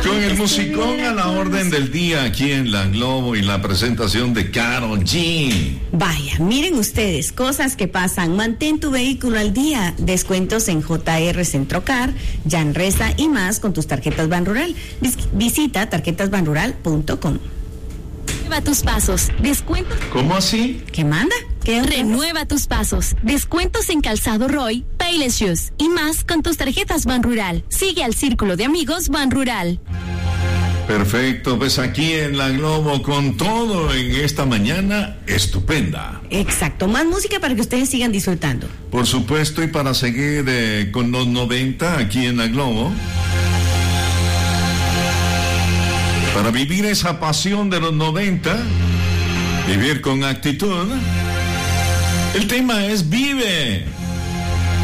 Con el musicón a la orden del día aquí en La Globo y la presentación de Karol G. Vaya, miren ustedes, cosas que pasan. Mantén tu vehículo al día. Descuentos en JR Centrocar, Yanresa y más con tus tarjetas Banrural. Visita tarjetasbanrural.com. Renueva tus pasos. Descuentos. ¿Cómo así? ¿Qué manda? ¿Qué Renueva tus pasos. Descuentos en Calzado Roy, Payless Shoes y más con tus tarjetas Banrural. Sigue al círculo de amigos Banrural. Perfecto, pues aquí en La Globo con todo en esta mañana estupenda. Exacto, más música para que ustedes sigan disfrutando. Por supuesto, y para seguir con los 90 aquí en La Globo. Para vivir esa pasión de los 90, vivir con actitud. El tema es Vive.